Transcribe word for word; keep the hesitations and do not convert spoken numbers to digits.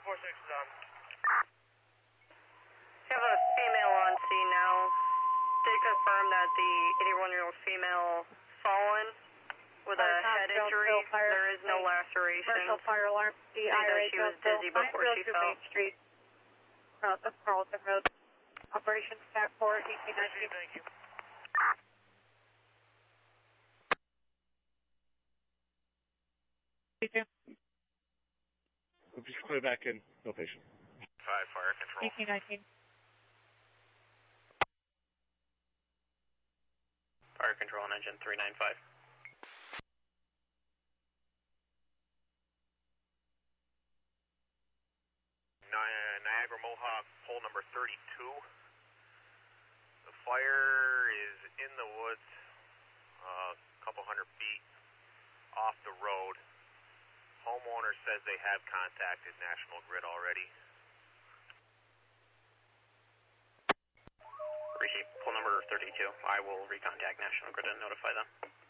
four six is on. We have a female on scene now. They confirmed that the eighty-one-year-old female fallen with a head injury. There is no laceration. Commercial fire alarm. The I R A she was dizzy before she fell. Main Street, south of Carlton Road. Operation Stack four, eighteen nineteen. Thank you. We'll just clear back in. No patient. Five, fire control. eighteen nineteen. Fire control on engine three nine five. Niagara Mohawk, pole number thirty-two. The fire is in the woods, uh, a couple hundred feet off the road. Homeowner says they have contacted National Grid already. Receive pole number thirty-two. I will recontact National Grid and notify them.